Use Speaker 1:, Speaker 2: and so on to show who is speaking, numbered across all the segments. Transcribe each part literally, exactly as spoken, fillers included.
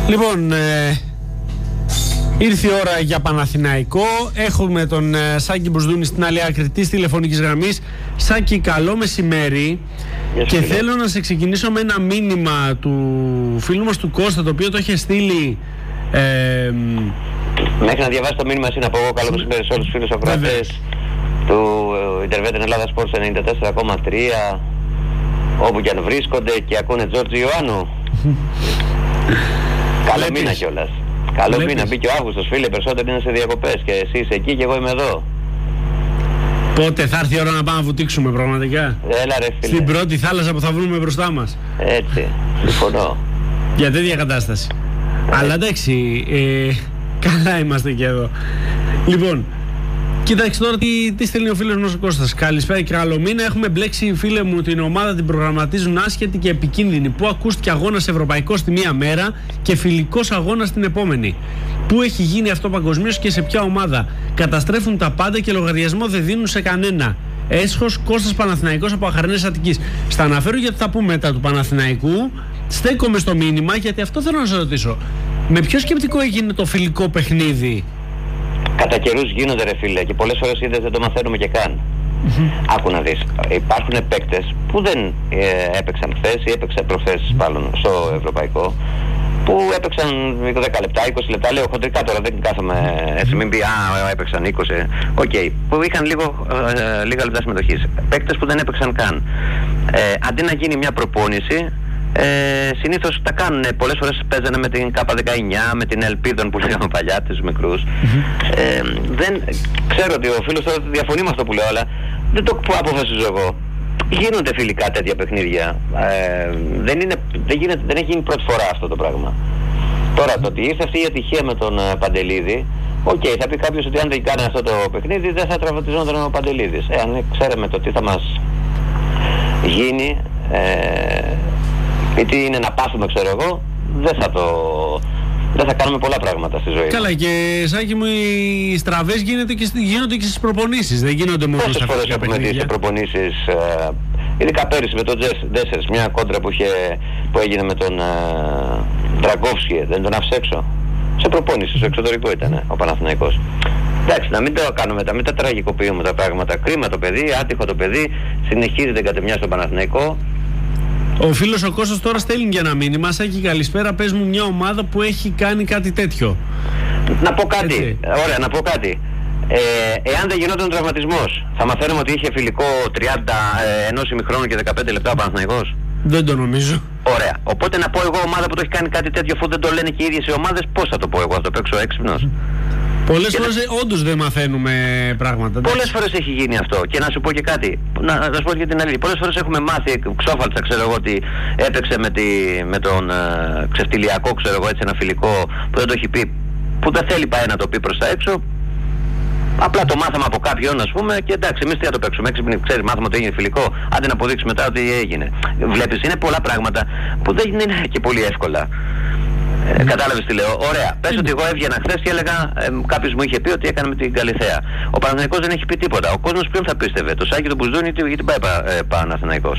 Speaker 1: Λοιπόν, ε, ήρθε η ώρα για Παναθηναϊκό. Έχουμε τον ε, Σάκη Μπουσδούνη στην άλλη άκρη της τηλεφωνικής γραμμής. Σάκη, καλό μεσημέρι.
Speaker 2: Yes,
Speaker 1: και
Speaker 2: φίλε.
Speaker 1: θέλω να σε ξεκινήσω με ένα μήνυμα του φίλου μας του Κώστα, το οποίο το είχε στείλει. Ε,
Speaker 2: Μέχρι να διαβάσει το μήνυμα, εσύ να πω εγώ καλό μεσημέρι σε όλους τους φίλους ακροατές του Ιντερβέτεν Ελλάδα Sports ενενήντα τέσσερα κόμμα τρία, όπου και αν βρίσκονται και ακούνε Τζόρτζι Ιωάννου. Καλό μήνα κιόλας. Καλό μήνα, μπήκε ο Αύγουστος, φίλε, περισσότεροι είναι σε διακοπές και εσύ είσαι εκεί και εγώ είμαι εδώ.
Speaker 1: Πότε θα έρθει η ώρα να πάμε να βουτήξουμε πραγματικά?
Speaker 2: Έλα ρε φίλε.
Speaker 1: Στην πρώτη θάλασσα που θα βρούμε μπροστά μας.
Speaker 2: Έτσι, συμφωνώ.
Speaker 1: Για τέτοια κατάσταση. Αλλά εντάξει, ε, καλά είμαστε και εδώ. Λοιπόν, κοίταξε τώρα τι, τι στέλνει ο φίλος μας ο Κώστας. Καλησπέρα και καλό μήνα. Έχουμε μπλέξει, φίλε μου, την ομάδα την προγραμματίζουν άσχετη και επικίνδυνη. Πού ακούστηκε αγώνας ευρωπαϊκός τη μία μέρα και φιλικός αγώνας την επόμενη. Πού έχει γίνει αυτό παγκοσμίως και σε ποια ομάδα? Καταστρέφουν τα πάντα και λογαριασμό δεν δίνουν σε κανένα. Έσχος Κώστας Παναθηναϊκός από Αχαρνές Αττικής. Στα αναφέρω γιατί θα πούμε μετά του Παναθηναϊκού. Στέκομαι στο μήνυμα γιατί αυτό θέλω να σε ρωτήσω. Με ποιο σκεπτικό έγινε το φιλικό παιχνίδι?
Speaker 2: Κατά καιρούς γίνονται ρε φίλε και πολλές φορές είδες δεν το μαθαίνουμε και καν. Mm-hmm. Άκου να δεις, υπάρχουν παίκτες που δεν ε, έπαιξαν χθες ή έπαιξαν προχθές πάλι στο ευρωπαϊκό, που έπαιξαν δέκα λεπτά, είκοσι λεπτά, λέω χοντρικά τώρα, δεν κάθομαι έτσι, μην πει α, έπαιξαν είκοσι, οκ, okay, που είχαν λίγο, ε, λίγα λεπτά συμμετοχής. Παίκτες που δεν έπαιξαν καν. Ε, αντί να γίνει μια προπόνηση, Ε, συνήθως τα κάνουν, πολλές φορές παίζανε με την Κάπα δεκαεννιά, με την Ελπίδων που λέγαμε παλιά, τους μικρούς. Mm-hmm. ε, δεν, ξέρω ότι ο φίλος τώρα διαφωνεί με αυτό που λέω, αλλά δεν το αποφασίζω εγώ. Γίνονται φιλικά τέτοια παιχνίδια. Ε, δεν, είναι, δεν, γίνεται, δεν έχει γίνει πρώτη φορά αυτό το πράγμα. Τώρα το ότι ήρθε αυτή η ατυχία με τον uh, Παντελίδη, οκ, okay, θα πει κάποιος ότι αν δεν κάνει αυτό το παιχνίδι δεν θα τραυματιζόταν ο Παντελίδης. Ε, αν ξέραμε το τι θα μας γίνει, ε, ή τι είναι να πάθουμε, ξέρω εγώ, δεν θα το... δεν θα κάνουμε πολλά πράγματα στη ζωή.
Speaker 1: Καλά, και Σάκη μου, οι στραβές γίνονται και, γίνονται και στις προπονήσεις, δεν γίνονται μόνο
Speaker 2: σε φορές έχουμε δει σε προπονήσεις, ε, ειδικά πέρυσι με τον Ντέσσερς, μια κόντρα που, είχε, που έγινε με τον ε, Δραγκόφσκι, δεν τον άφησε έξω. Σε προπόνηση, στο εξωτερικό ήταν ο Παναθηναϊκός. Εντάξει, να μην το κάνουμε, να μην τα τραγικοποιούμε τα πράγματα. Κρίμα το παιδί, άτυχο το παιδί, συνεχίζεται κατεμιά στον Παναθηναϊκό.
Speaker 1: Ο φίλος ο Κώστας τώρα στέλνει για ένα μήνυμα. Σάκη, καλησπέρα, πες μου μια ομάδα που έχει κάνει κάτι τέτοιο.
Speaker 2: Να πω κάτι,
Speaker 1: έτσι.
Speaker 2: Ωραία, να πω κάτι. Ε, εάν δεν γινόταν τραυματισμός, θα μαθαίνουμε ότι είχε φιλικό τριάντα, ε, ενός ημιχρόνου και δεκαπέντε λεπτά ο Παναθηναϊκός?
Speaker 1: Δεν το νομίζω.
Speaker 2: Ωραία. Οπότε να πω εγώ ομάδα που το έχει κάνει κάτι τέτοιο, αφού δεν το λένε και οι ίδιες οι ομάδες, πώς θα το πω εγώ, θα το παίξω έξυπνος?
Speaker 1: Πολλές
Speaker 2: και
Speaker 1: φορές να... όντως δεν μαθαίνουμε πράγματα.
Speaker 2: Πολλές φορές έχει γίνει αυτό. Και να σου πω και κάτι. Να, να σου πω και την αλήθεια. Πολλές φορές έχουμε μάθει ξόφαλτσα, ξέρω εγώ, ότι έπαιξε με, τη, με τον ε, ξεφτιλιακό, ξέρω εγώ, έτσι ένα φιλικό που δεν το έχει πει, που δεν θέλει πάει να το πει προς τα έξω. Απλά το μάθαμε από κάποιον, ας πούμε, και εντάξει, εμείς τι θα το παίξουμε? Έξυπνοι, ξέρεις, μάθαμε ότι έγινε φιλικό. Άντε να αποδείξει μετά ότι έγινε. Βλέπεις, είναι πολλά πράγματα που δεν είναι και πολύ εύκολα. Ε, κατάλαβες τι λέω? Ωραία. Πες ότι εγώ έβγαινα χθες και έλεγα, ε, κάποιος μου είχε πει ότι έκανε με την Καλιθέα. Ο Παναθηναϊκός δεν έχει πει τίποτα. Ο κόσμος ποιον θα πίστευε? Το Σάκη του Μπουσδούνη ή γιατί πάει ε, Παναθηναϊκός?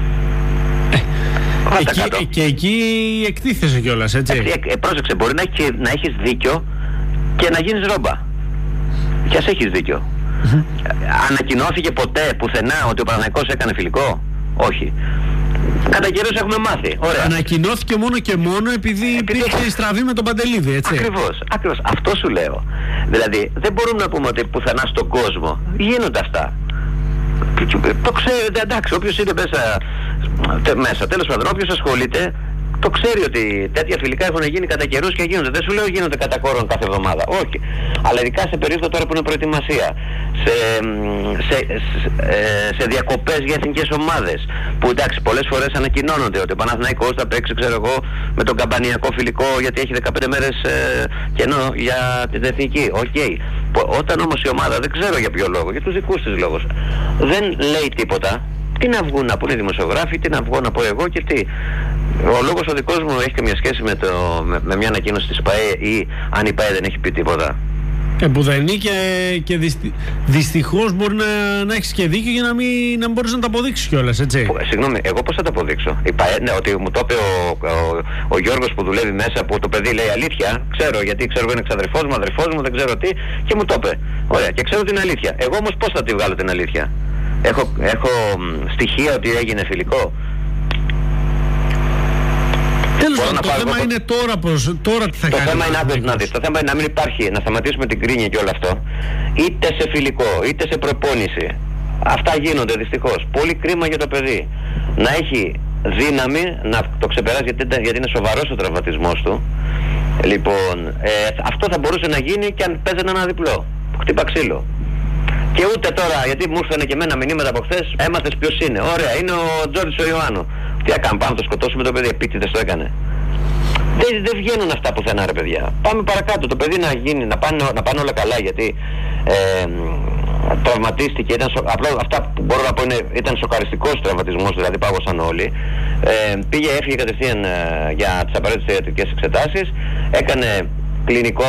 Speaker 1: Εκεί, και εκεί εκτίθεσαι κιόλας, έτσι.
Speaker 2: Ε, ε, πρόσεξε, μπορεί να, έχει, να έχεις δίκιο και να γίνεις ρόμπα. Και ας έχεις δίκιο. Mm-hmm. Ανακοινώθηκε ποτέ πουθενά ότι ο Παναθηναϊκός έκανε φιλικό? Όχι. Κατά καιρούς έχουμε μάθει. Ωραία.
Speaker 1: Ανακοινώθηκε μόνο και μόνο επειδή υπήρχε στραβή με τον Παντελίδη, έτσι.
Speaker 2: Ακριβώς, ακριβώς. Αυτό σου λέω. Δηλαδή, δεν μπορούμε να πούμε ότι πουθενά στον κόσμο γίνονται αυτά. Το ξέρετε, εντάξει, όποιος είναι μέσα, τε, μέσα τέλος πάντων, όποιος ασχολείται, το ξέρει ότι τέτοια φιλικά έχουν γίνει κατά καιρούς και γίνονται. Δεν σου λέω γίνονται κατά κόρον κάθε εβδομάδα. Όχι. Αλλά ειδικά σε περίοδο τώρα που είναι προετοιμασία, σε, σε, σε, σε διακοπές για εθνικές ομάδες, που εντάξει, πολλές φορές ανακοινώνονται ότι ο Παναθηναϊκός θα παίξει, ξέρω εγώ, με τον Καμπανιακό φιλικό γιατί έχει δεκαπέντε μέρες ε, κενό για την εθνική. Οκ. Okay. Όταν όμως η ομάδα, δεν ξέρω για ποιο λόγο, για τους δικούς της λόγους, δεν λέει τίποτα, τι να βγουν να πούνε οι δημοσιογράφοι, τι να βγω να πω εγώ και τι. Ο λόγος ο δικός μου έχει καμία σχέση με, το, με, με μια ανακοίνωση της ΠΑΕ ή αν η ΠΑΕ δεν έχει πει τίποτα.
Speaker 1: Ε, που δεν είναι και, και δυστι... δυστυχώς μπορεί να, να έχεις και δίκιο για να μην, να μην μπορείς να το αποδείξεις κιόλας, έτσι.
Speaker 2: Συγγνώμη, εγώ πώς θα το αποδείξω? Είπα, ναι, ότι μου το είπε ο, ο, ο Γιώργος που δουλεύει μέσα, που το παιδί λέει αλήθεια, ξέρω, γιατί ξέρω είναι εξαδερφός μου, αδερφός μου, δεν ξέρω τι, και μου το είπε. Ωραία, και ξέρω την αλήθεια. Εγώ όμως πώς θα τη βγάλω την αλήθεια? Έχω, έχω στοιχεία ότι έγινε φιλικό?
Speaker 1: Τέλος πάντων, το θέμα είναι τώρα, πως, τώρα τι θα
Speaker 2: το
Speaker 1: κάνει.
Speaker 2: Θέμα είναι, άκουσα να δεις, το θέμα είναι να μην υπάρχει, να σταματήσουμε την κρίνια και όλο αυτό, είτε σε φιλικό, είτε σε προπόνηση. Αυτά γίνονται δυστυχώς. Πολύ κρίμα για το παιδί. Να έχει δύναμη να το ξεπεράσει, γιατί, γιατί είναι σοβαρός ο τραυματισμός του. Λοιπόν, ε, αυτό θα μπορούσε να γίνει και αν παίζανε ένα διπλό. Χτύπα ξύλο. Και ούτε τώρα, γιατί μου ήρθανε και εμένα μηνύματα από χθες, έμαθες ποιος είναι. Ωραία, είναι ο Τζόρτζης ο Ιωάννου. Τι έκανε, πάμε να το σκοτώσουμε το παιδί, επίτηδες το έκανε. Δεν, δεν βγαίνουν αυτά πουθενά, ρε παιδιά. Πάμε παρακάτω. Το παιδί να γίνει, να πάνε, να πάνε όλα καλά, γιατί ε, τραυματίστηκε. Ήταν σο, απλά αυτά που μπορώ να πω είναι, ήταν σοκαριστικός τραυματισμός, δηλαδή πάγωσαν όλοι. Ε, πήγε, έφυγε κατευθείαν ε, για τις απαραίτητες ιατρικές εξετάσεις. Έκανε κλινικό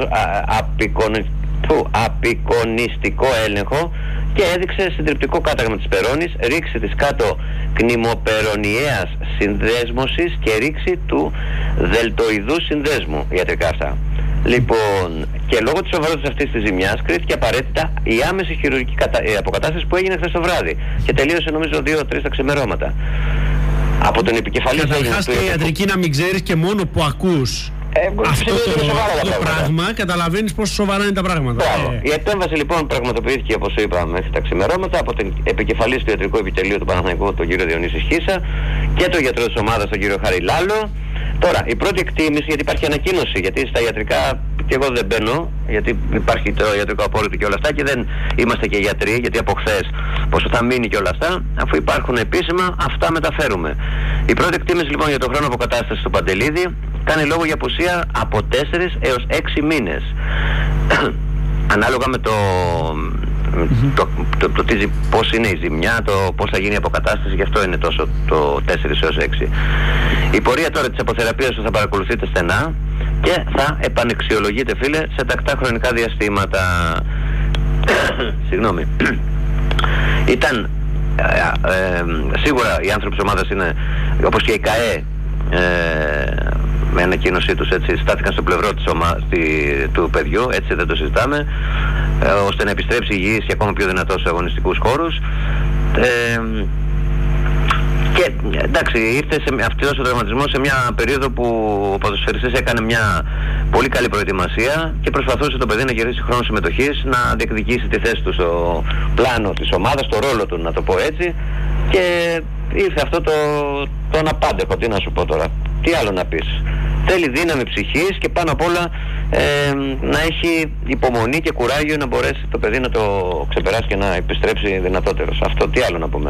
Speaker 2: απεικονιστικό έλεγχο και έδειξε συντριπτικό κάταγμα της περώνης, ρήξη της κάτω κνημοπερωνιαίας συνδέσμωσης και ρήξη του δελτοειδούς συνδέσμου, ιατρικά αυτά. Λοιπόν, και λόγω της σοβαρότητας αυτής της ζημιάς κρίθηκε απαραίτητα η άμεση χειρουργική κατα... αποκατάσταση που έγινε χθες το βράδυ και τελείωσε νομίζω δύο τρεις τα ξημερώματα. Από τον επικεφαλής...
Speaker 1: Καταρχάς και η ιατρική να μην ξέρεις και μόνο που ακούς
Speaker 2: Ε,
Speaker 1: αυτό το, το, το πράγμα, καταλαβαίνεις πόσο σοβαρά είναι τα πράγματα.
Speaker 2: Ε. Η επέμβαση λοιπόν πραγματοποιήθηκε, όπως είπα, μέχρι τα ξημερώματα από την επικεφαλής του ιατρικού επιτελείου του Παναθηναϊκού, τον κύριο Διονύση Χίσα, και τον γιατρό της ομάδας, τον κύριο Χάρη Λάλο. Τώρα, η πρώτη εκτίμηση, γιατί υπάρχει ανακοίνωση, γιατί στα ιατρικά και εγώ δεν μπαίνω, γιατί υπάρχει το ιατρικό απόρριτο και όλα αυτά και δεν είμαστε και γιατροί, γιατί από χθες πόσο θα μείνει και όλα αυτά, αφού υπάρχουν επίσημα, αυτά μεταφέρουμε. Η πρώτη εκτίμηση λοιπόν για τον χρόνο αποκατάστασης του Παντελίδη κάνει λόγο για απουσία από τέσσερις έως έξι μήνες. Ανάλογα με το, mm-hmm. το, το, το, το, πώς είναι η ζημιά, το πώς θα γίνει η αποκατάσταση, γι' αυτό είναι τόσο το τέσσερα έως έξι. Η πορεία τώρα της αποθεραπείας θα παρακολουθείτε στενά και θα επανεξιολογείτε, φίλε, σε τακτά χρονικά διαστήματα. Συγγνώμη. Ήταν ε, ε, σίγουρα οι άνθρωποι της ομάδας είναι, όπως και η ΚΑΕ, ε, με ανακοίνωσή τους, έτσι, στάθηκαν στο πλευρό της ομα... στη... του παιδιού, έτσι δεν το συζητάμε, ε, ώστε να επιστρέψει υγιής και ακόμα πιο δυνατός σε αγωνιστικούς χώρους. Ε, και εντάξει, ήρθε σε αυτός ο τραυματισμός σε μια περίοδο που ο ποδοσφαιριστής έκανε μια πολύ καλή προετοιμασία και προσπαθούσε το παιδί να κερδίσει χρόνο συμμετοχής, να διεκδικήσει τη θέση του στο πλάνο της ομάδας, στο ρόλο του, να το πω έτσι, και ήρθε αυτό το, το αναπάντεχο, τι να σου πω τώρα, τι άλλο να πεις. Θέλει δύναμη ψυχής και πάνω απ' όλα ε, να έχει υπομονή και κουράγιο να μπορέσει το παιδί να το ξεπεράσει και να επιστρέψει δυνατότερος. Αυτό τι άλλο να πούμε.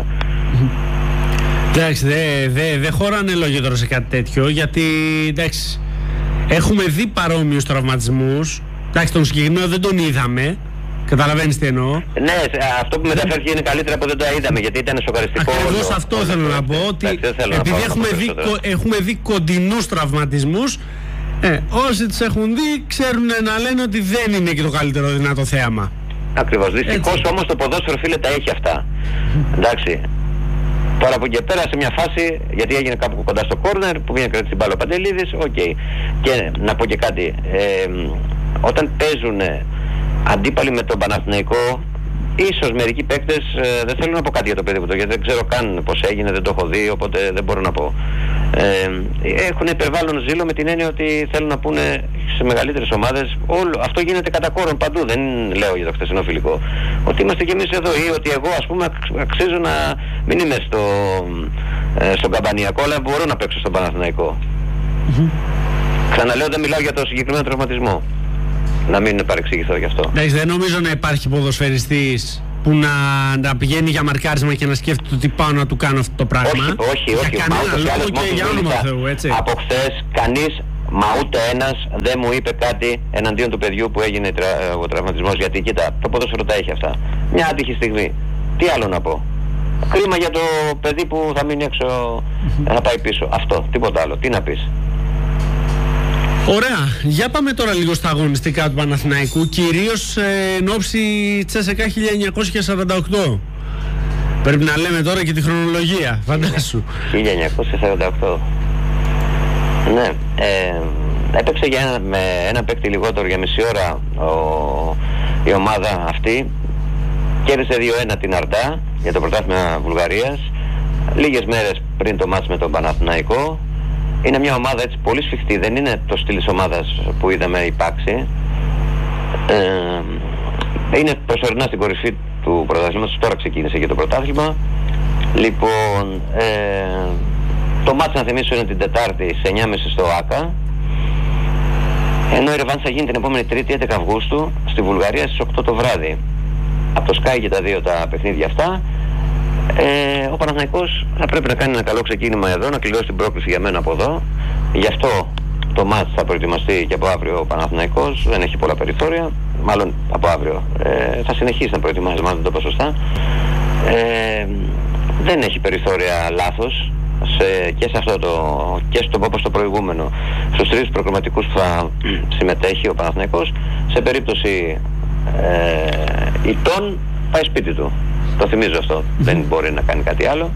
Speaker 1: Εντάξει, δεν δε, δε χωράνε λόγια τώρα σε κάτι τέτοιο, γιατί εντάξει, έχουμε δει παρόμοιους τραυματισμούς. Εντάξει, τον συγκεκριμένο δεν τον είδαμε. Καταλαβαίνεις τι εννοώ.
Speaker 2: Ναι, αυτό που μεταφέρθηκε είναι καλύτερα από δεν το είδαμε, γιατί ήταν σοκαριστικό.
Speaker 1: Ακριβώς αυτό θέλω να πω, ότι επειδή έχουμε δει, έχουμε δει κοντινούς τραυματισμούς, ε, όσοι τους έχουν δει ξέρουν να λένε ότι δεν είναι και το καλύτερο δυνατό θέαμα.
Speaker 2: Ακριβώς. Δυστυχώς όμως το ποδόσφαιρο, φίλε, τα έχει αυτά. Εντάξει. Τώρα από εκεί πέρα σε μια φάση, γιατί έγινε κάπου κοντά στο κόρνερ που πήγαινε κρατήσει την μπάλα ο Παντελίδης, οκ. Okay. Και να πω και κάτι, ε, όταν παίζουν αντίπαλοι με τον Παναθηναϊκό, ίσως μερικοί παίκτες ε, δεν θέλουν να πω κάτι για το παιδί μου, γιατί δεν ξέρω καν πώς έγινε, δεν το έχω δει, οπότε δεν μπορώ να πω. Ε, έχουν υπερβάλλον ζήλο με την έννοια ότι θέλουν να πούνε σε μεγαλύτερες ομάδες, όλο, αυτό γίνεται κατά κόρον παντού, δεν λέω για το χθεσινό φιλικό, ότι είμαστε κι εμείς εδώ, ή ότι εγώ ας πούμε αξίζω να μην είμαι στο, ε, στον Καμπανιακό, αλλά μπορώ να παίξω στον Παναθηναϊκό. Mm-hmm. Ξαναλέω, δεν μιλάω για το συγκεκριμένο τραυματισμό. Να μην παρεξηγηθώ γι' αυτό.
Speaker 1: Εντάξει, δεν νομίζω να υπάρχει ποδοσφαιριστής που να, να πηγαίνει για μαρκάρισμα και να σκέφτεται ότι πάω να του κάνω αυτό το πράγμα.
Speaker 2: Όχι, όχι, όχι.
Speaker 1: Μα ούτε άλλος και για όνομα Θεού, έτσι.
Speaker 2: Από χθες κανείς, μα ούτε ένας δεν μου είπε κάτι εναντίον του παιδιού που έγινε τρα, ο τραυματισμός. Γιατί κοίτα, το ποδόσφαιρο τα έχει αυτά. Μια άτυχη στιγμή. Τι άλλο να πω. Κρίμα για το παιδί που θα μείνει έξω να πάει πίσω. Αυτό, τίποτα άλλο. Τι να πεις.
Speaker 1: Ωραία, για πάμε τώρα λίγο στα αγωνιστικά του Παναθηναϊκού, κυρίως ε, εν ώψη Τσέσεκα χίλια εννιακόσια σαράντα οκτώ. Πρέπει να λέμε τώρα και τη χρονολογία, φαντάσου.
Speaker 2: χίλια εννιακόσια σαράντα οκτώ. Ναι, ε, έπαιξε για ένα, με ένα παίκτη λιγότερο για μισή ώρα ο, η ομάδα αυτή. Κέρδισε δύο ένα την Αρτά για το πρωτάθλημα Βουλγαρίας λίγες μέρες πριν το μάτς με τον Παναθηναϊκό. Είναι μια ομάδα έτσι πολύ σφιχτή, δεν είναι το στυλ της ομάδας που είδαμε υπάρξει. Ε, είναι προσωρινά στην κορυφή του πρωταθλήματος, τώρα ξεκίνησε και το πρωτάθλημα. Λοιπόν, ε, το μάτς να θυμίσω είναι την Τετάρτη σε εννιά και μισή στο ΆΚΑ, ενώ η ρεβάνς θα γίνει την επόμενη Τρίτη έντεκα Αυγούστου στη Βουλγαρία στις οκτώ το βράδυ. Από το Sky και τα δύο τα παιχνίδια αυτά. Ε, ο Παναθηναϊκός θα πρέπει να κάνει ένα καλό ξεκίνημα εδώ, να κλειδώσει την πρόκληση για μένα από εδώ. Γι' αυτό το μάτς θα προετοιμαστεί και από αύριο ο Παναθηναϊκός, δεν έχει πολλά περιθώρια, μάλλον από αύριο. Ε, θα συνεχίσει να προετοιμάζει, μάλλον το πω σωστά. Ε, δεν έχει περιθώρια λάθος σε, και σε αυτό το, και στο όπως το προηγούμενο, στους τρεις προκριματικούς που θα συμμετέχει ο Παναθηναϊκός. Σε περίπτωση ε, ηττών πάει σπίτι του. Το θυμίζω αυτό. Mm-hmm. Δεν μπορεί να κάνει κάτι άλλο.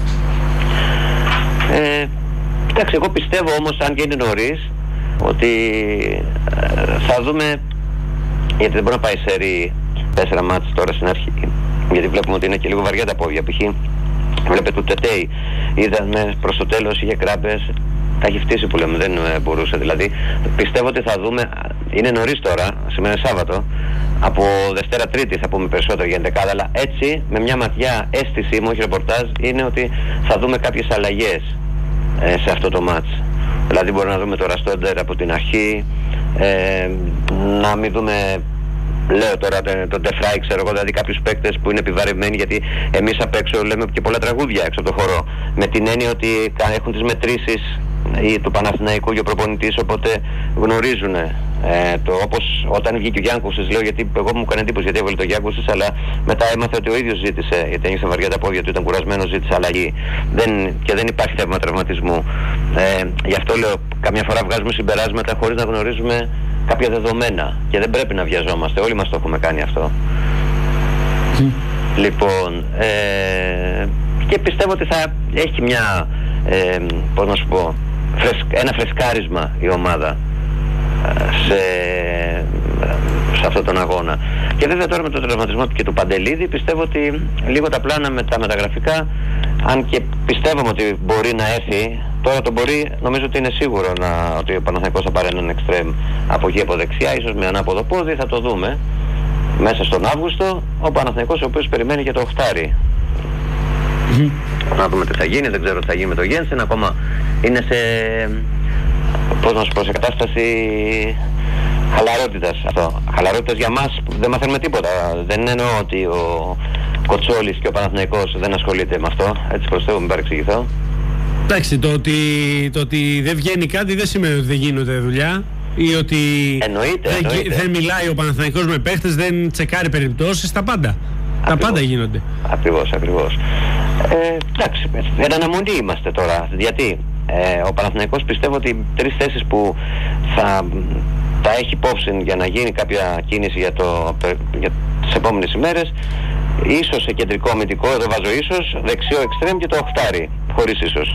Speaker 2: Ε, εντάξει, εγώ πιστεύω όμως, αν και είναι νωρίς, ότι ε, θα δούμε, γιατί δεν μπορεί να πάει σε ρί τέσσερα μάτς τώρα στην αρχή, γιατί βλέπουμε ότι είναι και λίγο βαριά τα πόδια. Π.χ. βλέπετε του Τετέι, είδαμε προς το τέλος είχε κράπες, τα έχει φτύσει που λέμε, δεν ε, μπορούσε. Δηλαδή πιστεύω ότι θα δούμε, είναι νωρίς τώρα, σήμερα είναι Σάββατο, από Δευτέρα Τρίτη θα πούμε περισσότερο για ενδεκάδα, αλλά έτσι με μια ματιά αίσθηση μου, όχι ρεπορτάζ, είναι ότι θα δούμε κάποιες αλλαγές ε, σε αυτό το μάτς. Δηλαδή μπορεί να δούμε το Ραστόντερ από την αρχή, ε, να μην δούμε, λέω τώρα τον Τεφράι, ξέρω εγώ, δηλαδή κάποιους παίκτες που είναι επιβαρευμένοι, γιατί εμείς απ' έξω λέμε και πολλά τραγούδια έξω από το χορό, με την έννοια ότι έχουν τις μετρήσεις ή του Παναθηναϊκού και ο προπονητής, οπότε γνωρίζουν ε, το, όπως όταν βγήκε ο Γιάνκουσης, λέω, γιατί εγώ μου έκανε εντύπωση γιατί έβαλε το Γιάνκουσης, αλλά μετά έμαθε ότι ο ίδιος ζήτησε, γιατί ένιωσε βαριά τα πόδια του, ήταν κουρασμένος, ζήτησε αλλαγή, δεν, και δεν υπάρχει θέμα τραυματισμού. Ε, γι' αυτό λέω, καμιά φορά βγάζουμε συμπεράσματα χωρίς να γνωρίζουμε κάποια δεδομένα και δεν πρέπει να βιαζόμαστε, όλοι μας το έχουμε κάνει αυτό. Mm. Λοιπόν, ε, και πιστεύω ότι θα έχει μια, ε, πώς να σου πω, ένα φρεσκάρισμα η ομάδα σε, σε αυτόν τον αγώνα. Και βέβαια τώρα με τον τραυματισμό και του Παντελίδη πιστεύω ότι λίγο τα πλάνα με τα μεταγραφικά, αν και πιστεύαμε ότι μπορεί να έρθει, τώρα το μπορεί, νομίζω ότι είναι σίγουρο να, ότι ο Παναθηναϊκός θα πάρει έναν εξτρέμ από εκεί από δεξιά, ίσως με ανάποδο πόδι, θα το δούμε μέσα στον Αύγουστο. Ο Παναθηναϊκός ο οποίος περιμένει και το οχτάρι. Mm-hmm. Να δούμε τι θα γίνει, δεν ξέρω τι θα γίνει με το Γένσεν, ακόμα είναι σε, πώς να σου πω, σε κατάσταση χαλαρότητας αυτό. Χαλαρότητας για μας που δεν μαθαίνουμε τίποτα. Δεν εννοώ ότι ο Κοτσόλης και ο Παναθηναϊκός δεν ασχολείται με αυτό, έτσι προσθέτω, μην παρεξηγηθώ. Εντάξει, το ότι, το ότι δεν βγαίνει κάτι δεν σημαίνει ότι δεν γίνεται δουλειά ή ότι εννοείται,
Speaker 1: δεν,
Speaker 2: εννοείται.
Speaker 1: δεν μιλάει ο Παναθηναϊκός με παίχτες, δεν τσεκάρει περιπτώσεις, τα πάντα. Ακριβώς. Τα πάντα γίνονται.
Speaker 2: Ακριβώς, ακριβώς. Ε, εντάξει, εν αναμονή είμαστε τώρα. Γιατί ε, ο Παναθηναϊκός πιστεύω ότι τρεις θέσεις που θα τα έχει υπόψη για να γίνει κάποια κίνηση για, το, για τις επόμενες ημέρες, ίσως σε κεντρικό αμυντικό, εδώ βάζω ίσως, δεξιό εξτρέμ και το οχτάρι, χωρίς ίσως.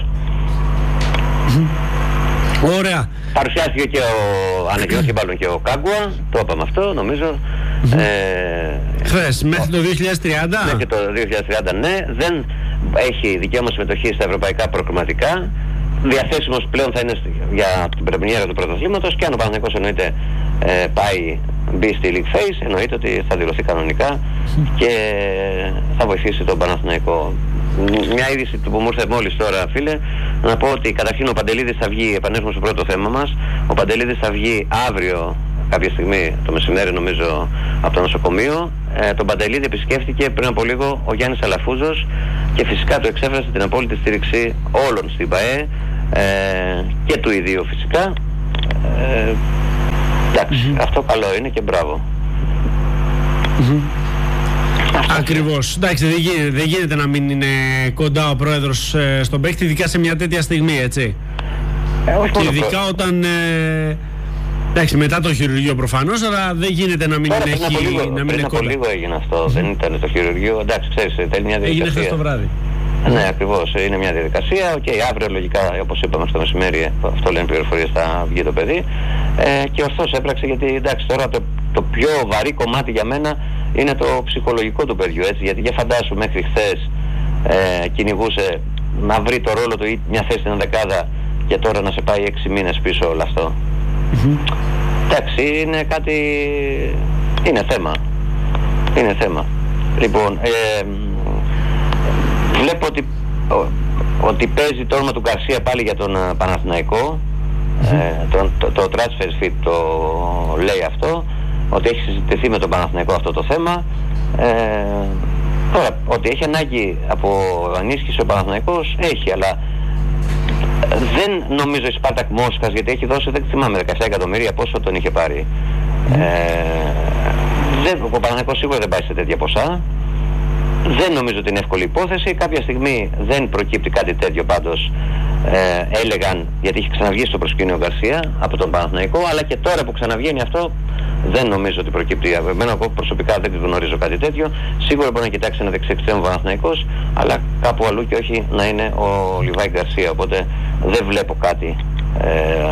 Speaker 1: Ωραία.
Speaker 2: Παρουσιάστηκε και ο ανακοινώθηκε μάλλον και ο Κάγκουα, το είπαμε αυτό νομίζω.
Speaker 1: Ε, Χθες, μέχρι το δύο χιλιάδες τριάντα.
Speaker 2: Μέχρι το δύο χιλιάδες τριάντα, ναι. Δεν έχει δικαίωμα συμμετοχή στα ευρωπαϊκά προκριματικά. Διαθέσιμος πλέον θα είναι για την πρεμιέρα του πρωταθλήματος, και αν ο Παναθηναϊκός εννοείται ε, πάει, μπει στη League Phase, εννοείται ότι θα δηλωθεί κανονικά και θα βοηθήσει τον Παναθηναϊκό. Μια είδηση που μου ήρθε μόλις τώρα, φίλε, να πω ότι καταρχήν ο Παντελίδης θα βγει, επανέρχομαι στο πρώτο θέμα μας, ο Παντελίδης θα βγει αύριο κάποια στιγμή το μεσημέρι νομίζω από το νοσοκομείο. Ε, τον Παντελίδη επισκέφτηκε πριν από λίγο ο Γιάννης Αλαφούζος και φυσικά του εξέφρασε την απόλυτη στήριξη όλων στην ΠΑΕ ε, και του ιδίου φυσικά. Ε, εντάξει, mm-hmm. αυτό καλό είναι και μπράβο.
Speaker 1: Mm-hmm. Ακριβώς. Εντάξει, δεν γίνεται, δεν γίνεται να μην είναι κοντά ο πρόεδρος ε, στον παίκτη, ειδικά σε μια τέτοια στιγμή, έτσι. Ε, όχι και ειδικά προ... όταν... Ε, Εντάξει, μετά το χειρουργείο προφανώς, αλλά δεν γίνεται να μην
Speaker 2: Τώρα,
Speaker 1: έχει.
Speaker 2: Πριν από λίγο,
Speaker 1: να μην
Speaker 2: πριν από λίγο έγινε αυτό. Mm. Δεν ήταν το χειρουργείο. Εντάξει, ξέρεις, θέλει μια διαδικασία.
Speaker 1: Έγινε χθες το βράδυ.
Speaker 2: Ναι, ακριβώς. Είναι μια διαδικασία. Οκ, okay, αύριο λογικά, όπως είπαμε στο μεσημέρι, αυτό λένε πληροφορίες, θα βγει το παιδί. Ε, και ορθώς έπραξε, γιατί εντάξει, τώρα το, το πιο βαρύ κομμάτι για μένα είναι το ψυχολογικό του παιδιού. Έτσι, γιατί για φαντάσου μέχρι χθες ε, κυνηγούσε να βρει το ρόλο του ή μια θέση στην δεκάδα και τώρα να σε πάει έξι μήνες πίσω όλο αυτό. Mm-hmm. Εντάξει, είναι κάτι. Είναι θέμα. Είναι θέμα. Λοιπόν, ε, βλέπω ότι, ο, ότι παίζει το όνομα του Γκαρσία πάλι για τον uh, Παναθηναϊκό. Mm-hmm. Ε, το, το, το transfer fit το λέει αυτό, ότι έχει συζητηθεί με τον Παναθηναϊκό αυτό το θέμα. Ε, τώρα, ότι έχει ανάγκη από ενίσχυση ο Παναθηναϊκός, έχει, αλλά δεν νομίζω η Σπάρτακ Μόσχας, γιατί έχει δώσει, δεν θυμάμαι, δεκαεπτά εκατομμύρια πόσο τον είχε πάρει. Mm. Ε, δεν, ο Παναθηναϊκός σίγουρα δεν πάει σε τέτοια ποσά. Δεν νομίζω ότι είναι εύκολη υπόθεση. Κάποια στιγμή δεν προκύπτει κάτι τέτοιο πάντως. Ε, έλεγαν, γιατί είχε ξαναβγεί στο προσκήνιο Γκαρσία από τον Παναθηναϊκό, αλλά και τώρα που ξαναβγαίνει αυτό δεν νομίζω ότι προκύπτει. Εμένα εγώ προσωπικά δεν γνωρίζω κάτι τέτοιο. Σίγουρα μπορεί να κοιτάξει ένα δεξιεξτρέμ Παναθηναϊκός, αλλά κάπου αλλού και όχι να είναι ο Λιβάη Γκαρσία. Οπότε δεν βλέπω κάτι ε,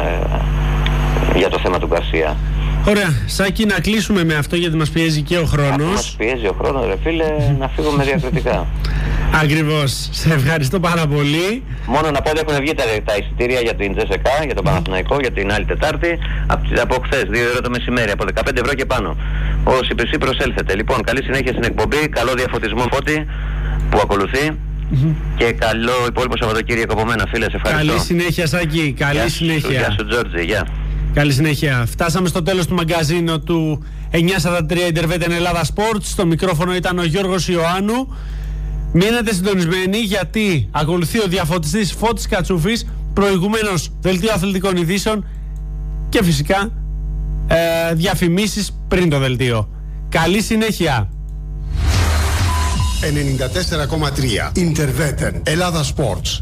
Speaker 2: για το θέμα του Γκαρσία.
Speaker 1: Ωραία. Σάκη, να κλείσουμε με αυτό, γιατί μας πιέζει και ο χρόνος.
Speaker 2: Μας πιέζει ο χρόνος, ρε φίλε, να φύγουμε διακριτικά.
Speaker 1: Ακριβώς. Σε ευχαριστώ πάρα πολύ.
Speaker 2: Μόνο να πω ότι έχουν βγει τα, τα εισιτήρια για την Τζέσεκα, για τον Παναθηναϊκό, για την άλλη Τετάρτη, από, από χθες, δύο ώρα το μεσημέρι, από δεκαπέντε ευρώ και πάνω. Όσοι πεσί προσέλθετε. Λοιπόν, καλή συνέχεια στην εκπομπή, καλό διαφωτισμό πότη που ακολουθεί. Mm-hmm. Και καλό υπόλοιπο Σαββατοκύριακο από μένα, φίλε. Σε ευχαριστώ.
Speaker 1: Καλή συνέχεια, Σάκη. Καλή
Speaker 2: γεια
Speaker 1: συνέχεια.
Speaker 2: Γεια σου, Τζόρτζι. Γεια.
Speaker 1: Καλή συνέχεια. Φτάσαμε στο τέλος του μαγκαζίνου του εννιακόσια σαράντα τρία Ιντερβέτεν Ελλάδα Sports. Στο μικρόφωνο ήταν ο Γιώργος Ιωάννου. Μείνετε συντονισμένοι, γιατί ακολουθεί ο διαφωτιστής Φώτης Κατσούφης, προηγουμένως δελτίο αθλητικών ειδήσεων και φυσικά ε, διαφημίσεις πριν το δελτίο. Καλή συνέχεια.
Speaker 3: ενενήντα τέσσερα κόμμα τρία Ιντερβέτεν Ελλάδα Sports.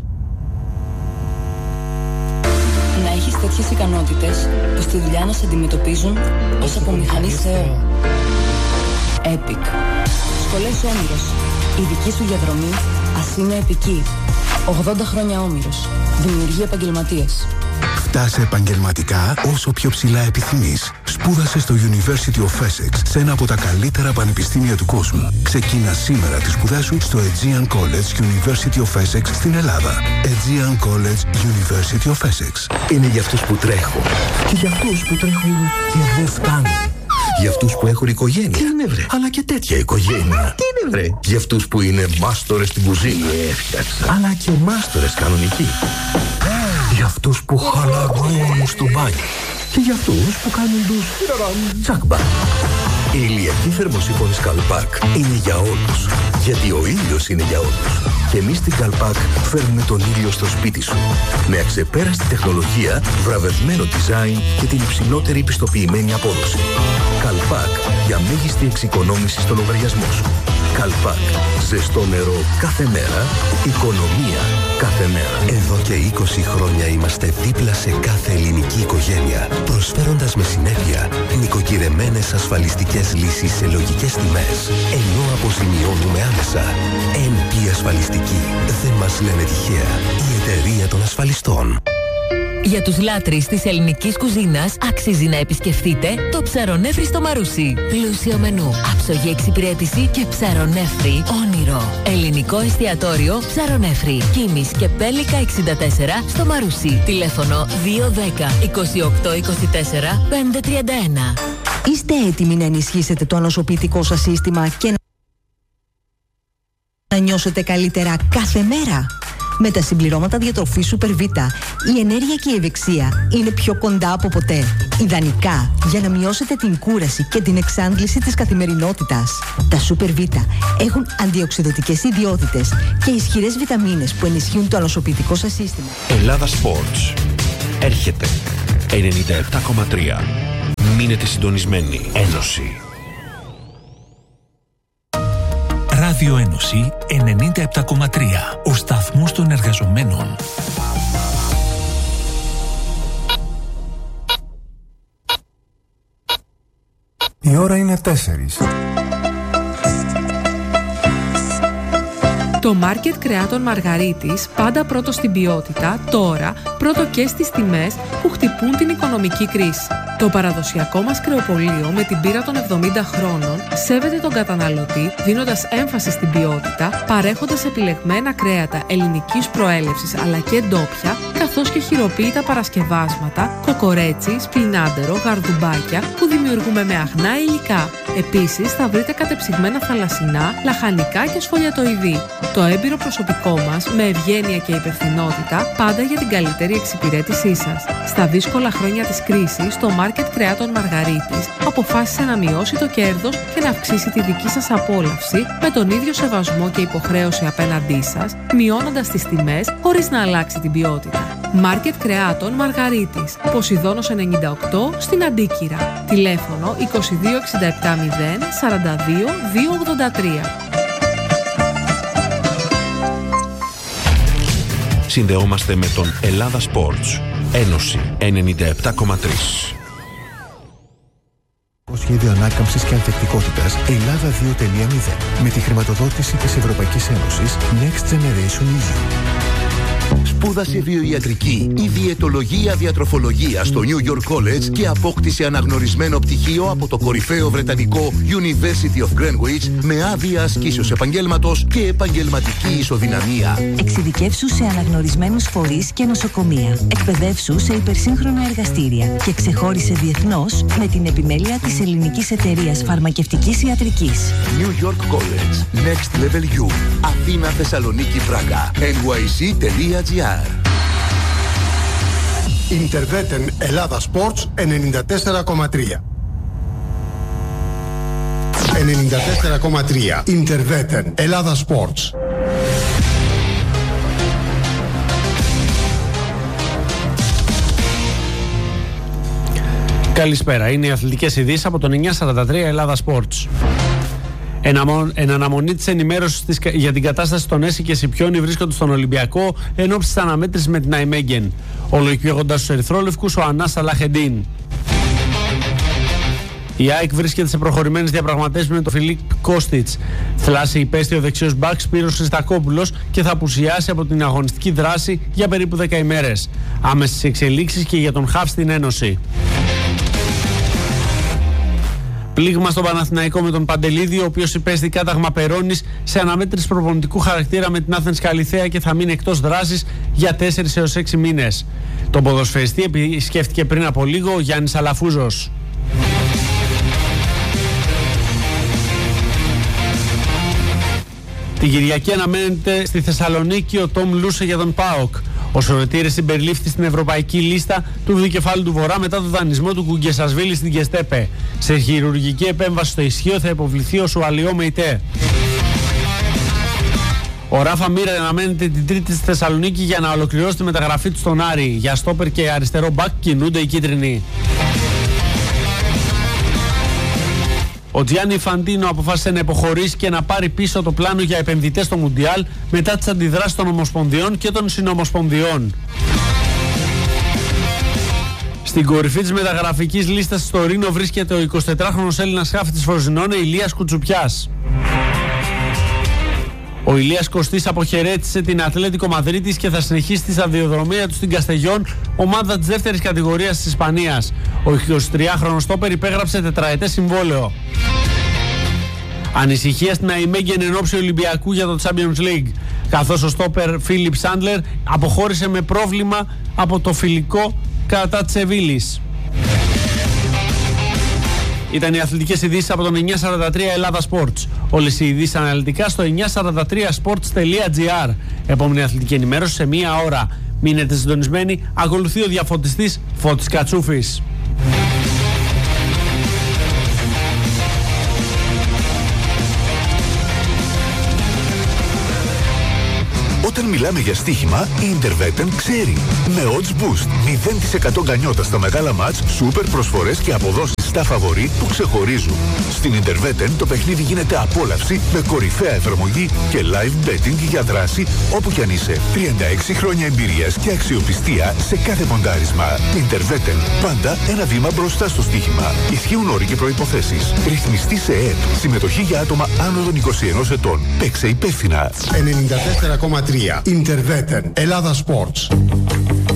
Speaker 4: Να έχεις τέτοιες ικανότητες που στη δουλειά να σε αντιμετωπίζουν ως από μηχανής Θεό. Epic. Σχολές Όμηρος. Η δική σου διαδρομή ας είναι επική. ογδόντα χρόνια Όμηρος. Δημιουργεί επαγγελματίες.
Speaker 5: Φτάσε επαγγελματικά όσο πιο ψηλά επιθυμείς. Σπούδασε στο University of Essex, σε ένα από τα καλύτερα πανεπιστήμια του κόσμου. Ξεκίνα σήμερα τη σπουδά σου στο Aegean College University of Essex στην Ελλάδα. Aegean College University of Essex.
Speaker 6: Είναι για αυτούς που τρέχουν. Και για αυτούς που τρέχουν και δεν φτάνουν. Για αυτούς που έχουν οικογένεια. Τι είναι βρε. Αλλά και τέτοια οικογένεια. Τι είναι βρε. Για αυτούς που είναι μάστορες στην κουζίνα. Έφτιαξα. Αλλά και μάστορες κανονικοί. Για αυτούς που χαλαρώνουν στο μπάνιο. Και για αυτούς που κάνουν τους τσακμπά. Η ηλιακή θερμοσύφωνη Καλπάκ είναι για όλους. Γιατί ο ήλιος είναι για όλους. Και εμείς στην Καλπάκ φέρνουμε τον ήλιο στο σπίτι σου. Με αξεπέραστη τεχνολογία, βραβευμένο design και την υψηλότερη πιστοποιημένη απόδοση. Καλπάκ, για μέγιστη εξοικονόμηση στο λογαριασμό σου. Καλπάκ, ζεστό νερό κάθε μέρα, οικονομία κάθε μέρα.
Speaker 7: Εδώ και είκοσι χρόνια είμαστε δίπλα σε κάθε ελληνική οικογένεια, προσφέροντας με συνέπεια νοικοκυρεμένες ασφαλιστικές λύσεις σε λογικές τιμές, ενώ αποζημιώνουμε άμεσα. εν πι Ασφαλιστική. Δεν μας λένε τυχαία. Η εταιρεία των ασφαλιστών.
Speaker 8: Για τους λάτρεις της ελληνικής κουζίνας αξίζει να επισκεφτείτε το Ψαρονέφρι στο Μαρούσι. Πλούσιο μενού, άψογη εξυπηρέτηση και ψαρονέφρι όνειρο. Ελληνικό εστιατόριο Ψαρονέφρι. Κίμης και Πέλικα εξήντα τέσσερα στο Μαρούσι. Τηλέφωνο δύο δέκα είκοσι οκτώ είκοσι τέσσερα πεντακόσια τριάντα ένα.
Speaker 9: Είστε έτοιμοι να ενισχύσετε το ανοσοποιητικό σας σύστημα και να νιώσετε καλύτερα κάθε μέρα? Με τα συμπληρώματα διατροφής Super Vita, η ενέργεια και η ευεξία είναι πιο κοντά από ποτέ. Ιδανικά για να μειώσετε την κούραση και την εξάντληση της καθημερινότητας. Τα Super Vita έχουν αντιοξειδωτικές ιδιότητες και ισχυρές βιταμίνες που ενισχύουν το ανοσοποιητικό σας σύστημα.
Speaker 10: Ελλάδα Sports. Έρχεται. ενενήντα επτά κόμμα τρία. Μείνετε συντονισμένοι. Ένωση.
Speaker 11: Ράδιο Ένωση ενενήντα επτά κόμμα τρία. Ο σταθμός των εργαζομένων.
Speaker 12: Η ώρα είναι τέσσερις.
Speaker 13: Το μάρκετ κρεάτων Μαργαρίτης, πάντα πρώτο στην ποιότητα, τώρα πρώτο και στις τιμές που χτυπούν την οικονομική κρίση. Το παραδοσιακό μας κρεοπωλείο με την πείρα των εβδομήντα χρόνων σέβεται τον καταναλωτή δίνοντας έμφαση στην ποιότητα, παρέχοντας επιλεγμένα κρέατα ελληνικής προέλευσης αλλά και ντόπια, καθώς και χειροποίητα παρασκευάσματα, κοκορέτσι, σπινάντερο, γαρδουμπάκια που δημιουργούμε με αγνά υλικά. Επίσης θα βρείτε κατεψυγμένα θαλασσινά, λαχανικά και σφολιατοειδή. Το έμπειρο προσωπικό μας με ευγένεια και υπευθυνότητα πάντα για την καλύτερη εξυπηρέτησή σας. Στα δύσκολα χρόνια της κρίσης, το μάρκετ κρεάτων Μαργαρίτης αποφάσισε να μειώσει το κέρδος και να αυξήσει τη δική σας απόλαυση με τον ίδιο σεβασμό και υποχρέωση απέναντί σας, μειώνοντας τις τιμές χωρίς να αλλάξει την ποιότητα. Μάρκετ κρεάτων Μαργαρίτης, Ποσειδώνος ενενήντα οκτώ στην Αντίκυρα. Τηλέφωνο είκοσι δύο εξήντα επτά μηδέν σαράντα δύο διακόσια ογδόντα τρία.
Speaker 10: Συνδεόμαστε με τον Ελλάδα Sports. Ένωση ενενήντα επτά κόμμα τρία.
Speaker 14: Σχέδιο ανάκαμψης και ανθεκτικότητας Ελλάδα δύο τελεία μηδέν με τη χρηματοδότηση της Ευρωπαϊκής Ένωσης Next Generation ι γιου.
Speaker 6: Σπούδασε βιοιατρική ή διαιτολογία διατροφολογία στο New York College και απόκτησε αναγνωρισμένο πτυχίο από το κορυφαίο βρετανικό University of Greenwich με άδεια ασκήσεως επαγγέλματος και επαγγελματική ισοδυναμία.
Speaker 15: Εξειδικεύσου σε αναγνωρισμένους φορείς και νοσοκομεία. Εκπαιδεύσου σε υπερσύγχρονα εργαστήρια και ξεχώρισε διεθνώς με την επιμέλεια της Ελληνικής Εταιρείας Φαρμακευτικής Ιατρικής.
Speaker 6: New York College. Next Level U. Αθήνα, Θεσσαλονίκη, Πράγα. εν γουάι σι τελεία τζι άρ.
Speaker 3: Ιντερβέτεν Ελλάδα Sports ενενήντα τέσσερα κόμμα τρία. ενενήντα τέσσερα κόμμα τρία. Ιντερβέτεν Ελλάδα Sports.
Speaker 1: Καλησπέρα. Είναι οι αθλητικές ειδήσεις από τον εννιακόσια σαράντα τρία Ελλάδα Sports. Εν αναμονή της ενημέρωσης για την κατάσταση των Έσι και Σιπιόνι βρίσκονται στον Ολυμπιακό εν ώψη της αναμέτρησης με την Αϊμέγγεν. Ολογικιώνοντας τους ερυθρόλευκους ο Ανάς Σαλάχεντίν. Η ΑΕΚ βρίσκεται σε προχωρημένες διαπραγματεύσεις με τον Φιλίπ Κώστιτς. Θλάσσε υπέστη ο δεξιός μπακ Σπύρος Χριστακόπουλος και θα απουσιάσει από την αγωνιστική δράση για περίπου δέκα ημέρες. Άμεσες εξελίξεις και για τον Χαφ στην Ένωση. Πλήγμα στον Παναθηναϊκό με τον Παντελίδη, ο οποίος υπέστη κάταγμα Περώνης σε αναμέτρηση προπονητικού χαρακτήρα με την Άθενς Καλιθέα και θα μείνει εκτός δράσης για τέσσερις έως έξι μήνες. Τον ποδοσφαιριστή επισκέφτηκε πριν από λίγο ο Γιάννης Αλαφούζος. Την Κυριακή αναμένεται στη Θεσσαλονίκη ο Τόμ Λούσε για τον ΠΑΟΚ. Ο Σωρετήρης συμπεριλήφθη στην ευρωπαϊκή λίστα του δικεφάλου του Βορρά μετά τον δανεισμό του Κουγκεσασβίλη στην Κεστέπε. Σε χειρουργική επέμβαση στο ισχύο θα υποβληθεί ο Σουαλιό Μεϊτέ. Ο Ράφα Μίρα αναμένεται την Τρίτη στη Θεσσαλονίκη για να ολοκληρώσει τη μεταγραφή του στον Άρη. Για στόπερ και αριστερό μπακ κινούνται οι κίτρινοι. Ο Τζιάννι Φαντίνο αποφάσισε να υποχωρήσει και να πάρει πίσω το πλάνο για επενδυτές στο Μουντιάλ μετά τις αντιδράσεις των Ομοσπονδιών και των Συνομοσπονδιών. Στην κορυφή της μεταγραφικής λίστας στο Ρήνο βρίσκεται ο εικοσιτετράχρονος Έλληνας χάφ της Φροζινόνε Ηλίας Κουτσουπιάς. Ο Ηλίας Κωστής αποχαιρέτησε την Ατλέτικο Μαδρίτης και θα συνεχίσει τη σταδιοδρομία του στην Καστεγιόν, ομάδα της δεύτερης κατηγορίας της Ισπανίας. Ο εικοσιτριάχρονος στόπερ υπέγραψε τετραετές συμβόλαιο. Ανησυχία στην Αϊμέγγεν εν ώψη Ολυμπιακού για το Champions League, καθώς ο στόπερ Φίλιπ Σάντλερ αποχώρησε με πρόβλημα από το φιλικό κατά της Σεβίλης. Ήταν οι αθλητικές ειδήσεις από τον εννιακόσια σαράντα τρία Ελλάδα Sports. Όλες οι ειδήσεις αναλυτικά στο εννιακόσια σαράντα τρία sports τελεία τζι άρ. Επόμενη αθλητική ενημέρωση σε μία ώρα. Μείνετε συντονισμένοι. Ακολουθεί ο διαφωτιστής Φώτης Κατσούφης.
Speaker 5: Όταν μιλάμε για στοίχημα, η Interveten ξέρει. Με odds boost, μηδέν τοις εκατό γκανιότα στα μεγάλα μάτς, σούπερ προσφορές και αποδόσεις στα φαβορί που ξεχωρίζουν. Στην Interveten το παιχνίδι γίνεται απόλαυση με κορυφαία εφαρμογή και live betting για δράση όπου κι αν είσαι. τριάντα έξι χρόνια εμπειρίας και αξιοπιστία σε κάθε ποντάρισμα. Interveten. Πάντα ένα βήμα μπροστά στο στοίχημα. Ισχύουν όροι και προϋποθέσεις. Ρυθμιστή σε ΕΕΠ. Συμμετοχή για άτομα άνω των είκοσι ενός ετών. Παίξε υπεύθυνα.
Speaker 3: ενενήντα τέσσερα κόμμα τρία Interveten. Ελλάδα Sports.